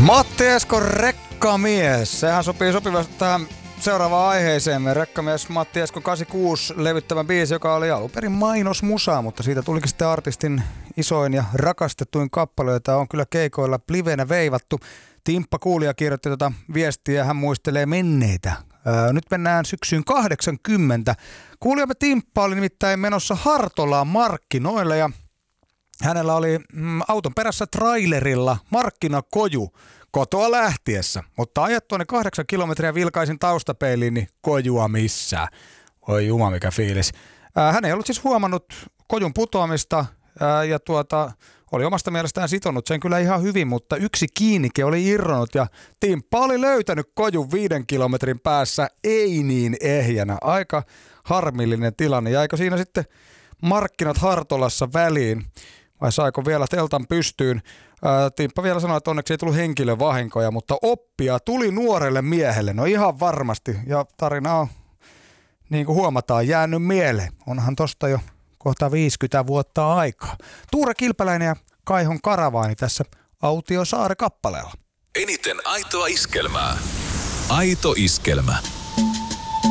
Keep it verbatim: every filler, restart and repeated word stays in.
Matti Esko, rekkamies. Sehän sopii sopivasti tähän seuraavaan aiheeseemme. Rekkamies Matti Esko kahdeksankymmentäkuusi levyttävä biisi, joka oli alun perin mainosmusa, mutta siitä tulikin sitten artistin isoin ja rakastettuin kappale, jota on kyllä keikoilla livenä veivattu. Timppa Kuulija kirjoitti tätä viestiä ja hän muistelee menneitä. Öö, nyt mennään syksyyn kahdeksankymmentä. Kuulijamme Timppa oli nimittäin menossa Hartolaan markkinoille ja hänellä oli mm, auton perässä trailerilla markkinakoju kotoa lähtiessä, mutta ajettua ne kahdeksan kilometriä vilkaisin taustapeiliin, niin kojua missään. Oi juma, mikä fiilis. Ää, hän ei ollut siis huomannut kojun putoamista ää, ja tuota, oli omasta mielestään sitonut sen kyllä ihan hyvin, mutta yksi kiinnike oli irronnut ja Timppa oli löytänyt kojun viiden kilometrin päässä ei niin ehjänä. Aika harmillinen tilanne. Jäikö siinä sitten markkinat Hartolassa väliin? Vai saiko vielä teltan pystyyn? Ää, Timppa vielä sanoi, että onneksi ei tullut henkilövahinkoja, mutta oppia tuli nuorelle miehelle. No ihan varmasti. Ja tarina on, niin kuin huomataan, jäänyt mieleen. Onhan tosta jo kohta viisikymmentä vuotta aikaa. Tuure Kilpeläinen ja Kaihon Karavaani tässä Autiosaari-kappaleella. Eniten aitoa iskelmää. Aito iskelmä.